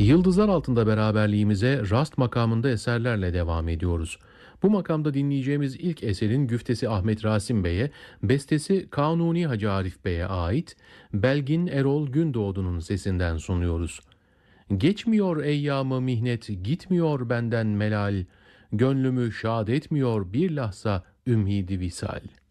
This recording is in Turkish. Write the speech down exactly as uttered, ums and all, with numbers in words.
Yıldızlar altında beraberliğimize Rast makamında eserlerle devam ediyoruz. Bu makamda dinleyeceğimiz ilk eserin güftesi Ahmet Rasim Bey'e, bestesi Kanuni Hacı Arif Bey'e ait Belgin Erol Gündoğdu'nun sesinden sunuyoruz. Geçmiyor eyyamı mihnet, gitmiyor benden melal, gönlümü şad etmiyor bir lahza ümidi visal.